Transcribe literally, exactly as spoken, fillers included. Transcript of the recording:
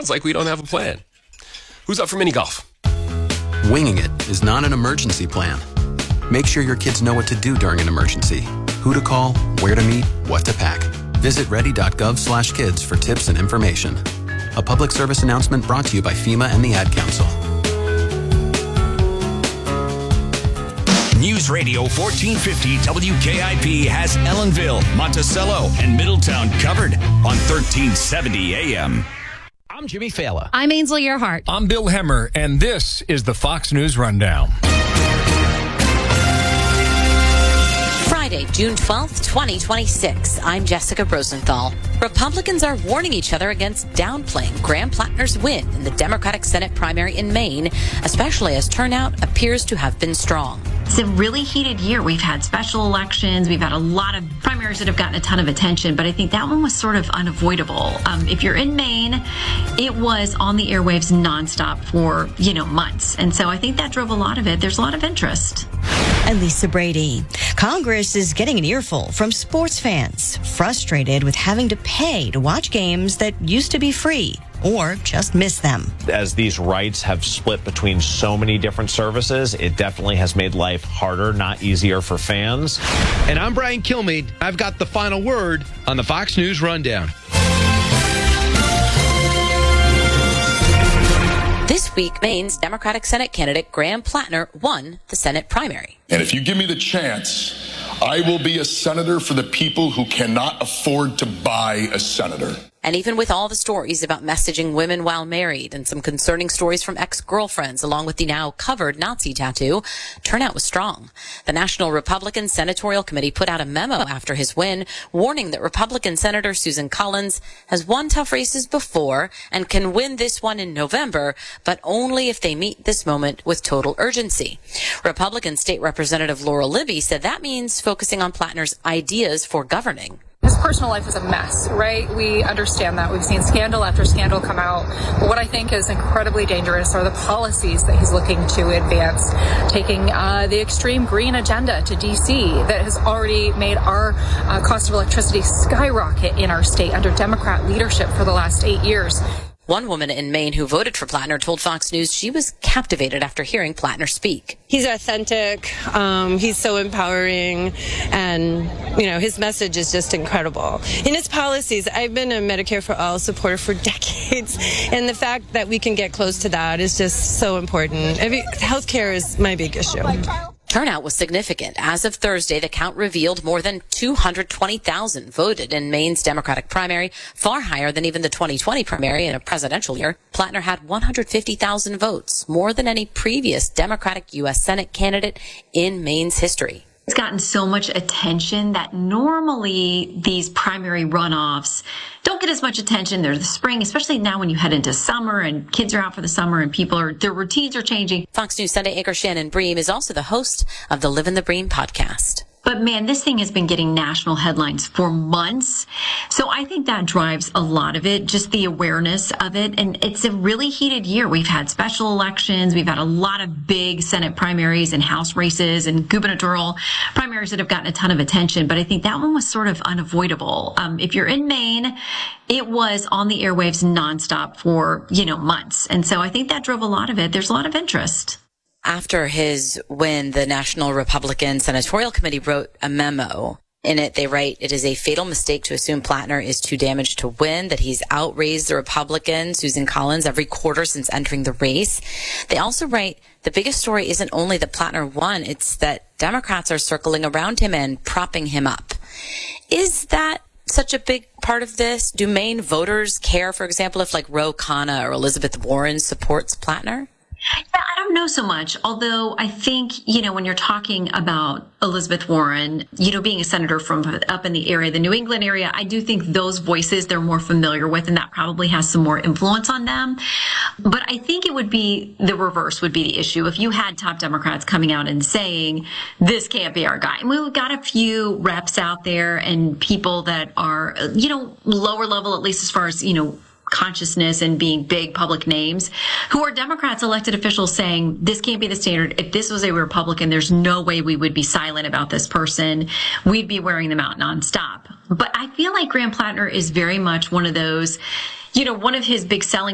Sounds like we don't have a plan. Who's up for mini golf? Winging it is not an emergency plan. Make sure your kids know what to do during an emergency. Who to call, where to meet, what to pack. Visit ready.gov slash kids for tips and information. A public service announcement brought to you by FEMA and the Ad Council. News Radio fourteen fifty W K I P has Ellenville, Monticello, and Middletown covered on thirteen seventy A M. I'm Jimmy Fallon. I'm Ainsley Earhart. I'm Bill Hemmer, and this is the Fox News Rundown. Friday, June twelfth, twenty twenty-six. I'm Jessica Rosenthal. Republicans are warning each other against downplaying Graham Plattner's win in the Democratic Senate primary in Maine, especially as turnout appears to have been strong. It's a really heated year. We've had special elections. We've had a lot of primaries that have gotten a ton of attention, but I think that one was sort of unavoidable. Um, if you're in Maine, it was on the airwaves nonstop for, you know, months. And so I think that drove a lot of it. There's a lot of interest. And Lisa Brady. Congress is getting an earful from sports fans, frustrated with having to pay to watch games that used to be free or just miss them. As these rights have split between so many different services, it definitely has made life harder, not easier for fans. And I'm Brian Kilmeade. I've got the final word on the Fox News Rundown. This week, Maine's Democratic Senate candidate Graham Plattner won the Senate primary. And if you give me the chance, I will be a senator for the people who cannot afford to buy a senator. And even with all the stories about messaging women while married and some concerning stories from ex-girlfriends, along with the now covered Nazi tattoo, turnout was strong. The National Republican Senatorial Committee put out a memo after his win, warning that Republican Senator Susan Collins has won tough races before and can win this one in November, but only if they meet this moment with total urgency. Republican State Representative Laurel Libby said that means focusing on Plattner's ideas for governing. His personal life is a mess, right? We understand that. We've seen scandal after scandal come out. But what I think is incredibly dangerous are the policies that he's looking to advance, taking uh, the extreme green agenda to D C that has already made our uh, cost of electricity skyrocket in our state under Democrat leadership for the last eight years. One woman in Maine who voted for Plattner told Fox News she was captivated after hearing Plattner speak. He's authentic. Um, he's so empowering. And, you know, his message is just incredible. In his policies, I've been a Medicare for All supporter for decades. And the fact that we can get close to that is just so important. I mean, healthcare is my big issue. Turnout was significant. As of Thursday, the count revealed more than two hundred twenty thousand voted in Maine's Democratic primary, far higher than even the twenty twenty primary in a presidential year. Plattner had one hundred fifty thousand votes, more than any previous Democratic U S Senate candidate in Maine's history. It's gotten so much attention that normally these primary runoffs don't get as much attention. There's the spring, especially now when you head into summer and kids are out for the summer and people are, their routines are changing. Fox News Sunday anchor Shannon Bream is also the host of the Live in the Bream podcast. But man, this thing has been getting national headlines for months. So I think that drives a lot of it, just the awareness of it. And it's a really heated year. We've had special elections. We've had a lot of big Senate primaries and House races and gubernatorial primaries that have gotten a ton of attention. But I think that one was sort of unavoidable. Um, if you're in Maine, it was on the airwaves nonstop for, you know, months. And so I think that drove a lot of it. There's a lot of interest. After his win, the National Republican Senatorial Committee wrote a memo. In it, they write, it is a fatal mistake to assume Plattner is too damaged to win, that he's outraised the Republican, Susan Collins, every quarter since entering the race. They also write, the biggest story isn't only that Plattner won, it's that Democrats are circling around him and propping him up. Is that such a big part of this? Do Maine voters care, for example, if like Ro Khanna or Elizabeth Warren supports Plattner? Yeah, I don't know so much. Although I think, you know, when you're talking about Elizabeth Warren, you know, being a senator from up in the area, the New England area, I do think those voices they're more familiar with, and that probably has some more influence on them. But I think it would be the reverse would be the issue. If you had top Democrats coming out and saying, this can't be our guy. And we've got a few reps out there and people that are, you know, lower level, at least as far as, you know, consciousness and being big public names, who are Democrats, elected officials saying this can't be the standard. If this was a Republican, there's no way we would be silent about this person. We'd be wearing them out nonstop. But I feel like Graham Plattner is very much one of those, you know, one of his big selling